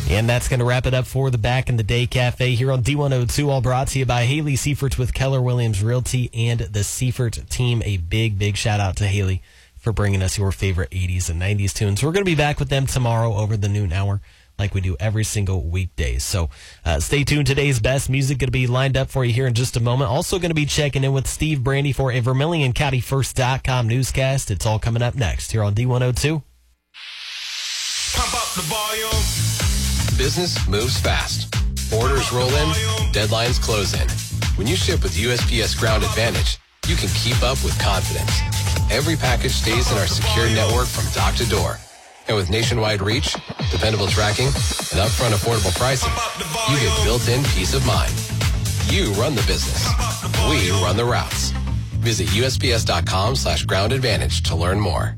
And that's going to wrap it up for the Back in the Day Cafe here on D102, all brought to you by Haley Seifert with Keller Williams Realty and the Seifert team. A big shout out to Haley for bringing us your favorite 80s and 90s tunes. We're going to be back with them tomorrow over the noon hour like we do every single weekday. So stay tuned. Today's best music going to be lined up for you here in just a moment. Also going to be checking in with Steve Brandy for a VermilionCountyFirst.com newscast. It's all coming up next here on D102. Pump up the volume. Business moves fast. Orders roll in, deadlines close in. When you ship with USPS Ground Advantage, you can keep up with confidence. Every package stays in our secure network from dock to door. And with nationwide reach, dependable tracking, and upfront affordable pricing, you get built-in peace of mind. You run the business. We run the routes. Visit USPS.com/Ground Advantage to learn more.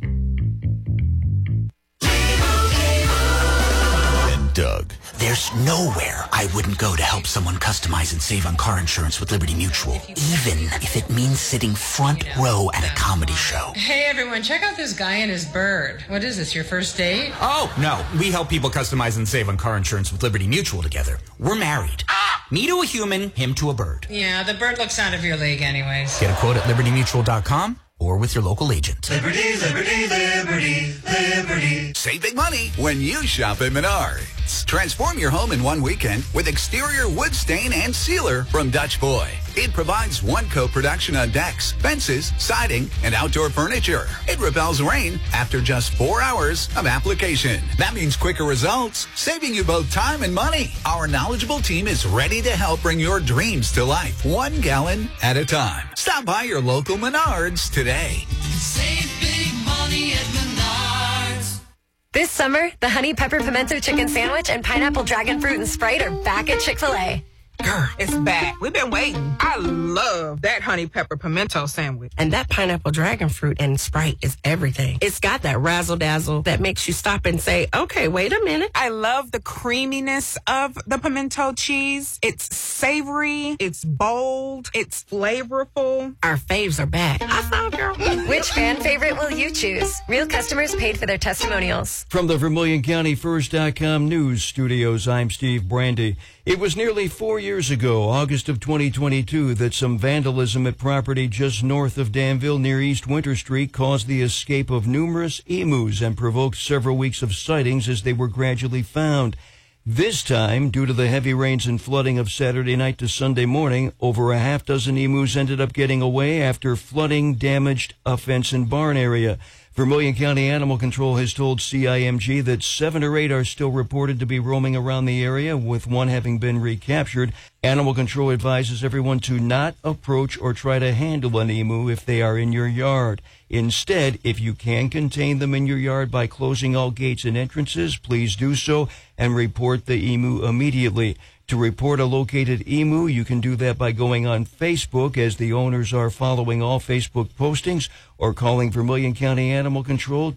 Doug. There's nowhere I wouldn't go to help someone customize and save on car insurance with Liberty Mutual, even if it means sitting front row at a comedy show. Hey everyone, check out this guy and his bird. What is this, your first date? Oh, no. We help people customize and save on car insurance with Liberty Mutual together. We're married. Me to a human, him to a bird. Yeah, the bird looks out of your league anyways. Get a quote at libertymutual.com or with your local agent. Liberty, liberty, liberty, liberty. Save big money when you shop at Menards. Transform your home in one weekend with exterior wood stain and sealer from Dutch Boy. It provides one-coat production on decks, fences, siding, and outdoor furniture. It repels rain after just 4 hours of application. That means quicker results, saving you both time and money. Our knowledgeable team is ready to help bring your dreams to life, 1 gallon at a time. Stop by your local Menards today. Save big money at Menards. This summer, the Honey Pepper Pimento Chicken Sandwich and Pineapple Dragon Fruit and Sprite are back at Chick-fil-A. Girl, it's back. We've been waiting. I love that honey pepper pimento sandwich. And that pineapple dragon fruit and Sprite is everything. It's got that razzle-dazzle that makes you stop and say, okay, wait a minute. I love the creaminess of the pimento cheese. It's savory. It's bold. It's flavorful. Our faves are back. I found girl. Which fan favorite will you choose? Real customers paid for their testimonials. From the VermilionCountyFirst.com news studios, I'm Steve Brandy. It was nearly 4 years ago, August of 2022, that some vandalism at property just north of Danville near East Winter Street caused the escape of numerous emus and provoked several weeks of sightings as they were gradually found. This time, due to the heavy rains and flooding of Saturday night to Sunday morning, over a half dozen emus ended up getting away after flooding damaged a fence and barn area. Vermilion County Animal Control has told CIMG that 7 or 8 are still reported to be roaming around the area, with one having been recaptured. Animal Control advises everyone to not approach or try to handle an emu if they are in your yard. Instead, if you can contain them in your yard by closing all gates and entrances, please do so and report the emu immediately. To report a located emu, you can do that by going on Facebook, as the owners are following all Facebook postings, or calling Vermilion County Animal Control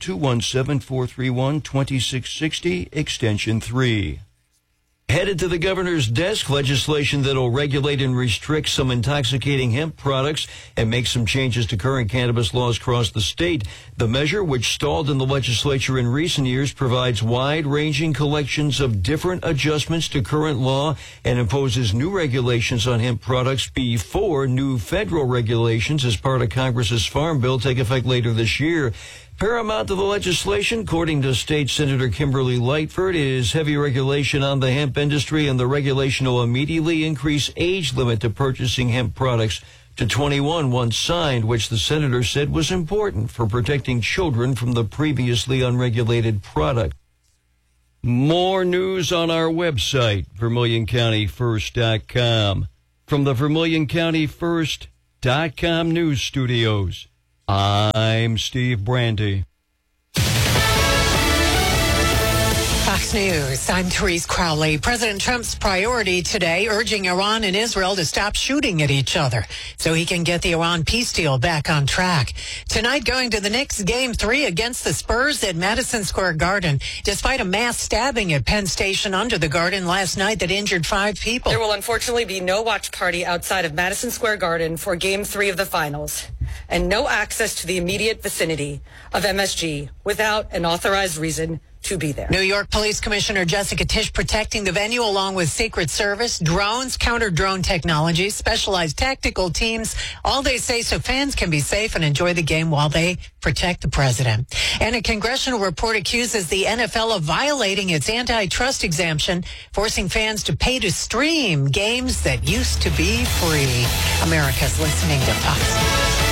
217-431-2660, extension 3. Headed to the governor's desk, legislation that will regulate and restrict some intoxicating hemp products and make some changes to current cannabis laws across the state. The measure, which stalled in the legislature in recent years, provides wide-ranging collections of different adjustments to current law and imposes new regulations on hemp products before new federal regulations as part of Congress's Farm Bill take effect later this year. Paramount to the legislation, according to State Senator Kimberly Lightford, is heavy regulation on the hemp industry, and the regulation will immediately increase age limit to purchasing hemp products to 21 once signed, which the senator said was important for protecting children from the previously unregulated product. More news on our website, VermilionCountyFirst.com. From the VermilionCountyFirst.com news studios, I'm Steve Brandy. Fox News, I'm Therese Crowley. President Trump's priority today, urging Iran and Israel to stop shooting at each other so he can get the Iran peace deal back on track. Tonight, going to the Knicks Game 3 against the Spurs at Madison Square Garden, despite a mass stabbing at Penn Station under the Garden last night that injured 5 people. There will unfortunately be no watch party outside of Madison Square Garden for Game 3 of the finals, and no access to the immediate vicinity of MSG without an authorized reason to be there. New York Police Commissioner Jessica Tisch protecting the venue along with Secret Service, drones, counter-drone technology, specialized tactical teams. All they say so fans can be safe and enjoy the game while they protect the president. And a congressional report accuses the NFL of violating its antitrust exemption, forcing fans to pay to stream games that used to be free. America's listening to Fox News.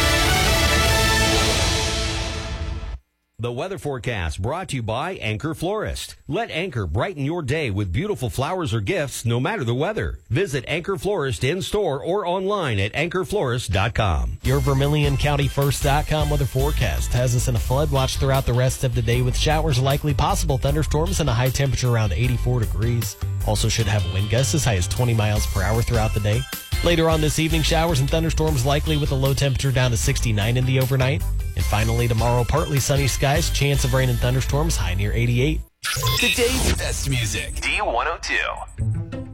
The weather forecast brought to you by Anchor Florist. Let Anchor brighten your day with beautiful flowers or gifts no matter the weather. Visit Anchor Florist in store or online at anchorflorist.com. Your VermilionCountyFirst.com weather forecast has us in a flood watch throughout the rest of the day with showers likely possible, thunderstorms, and a high temperature around 84 degrees. Also should have wind gusts as high as 20 miles per hour throughout the day. Later on this evening, showers and thunderstorms likely with a low temperature down to 69 in the overnight. And finally, tomorrow, partly sunny skies, chance of rain and thunderstorms, high near 88. Today's best music. D102.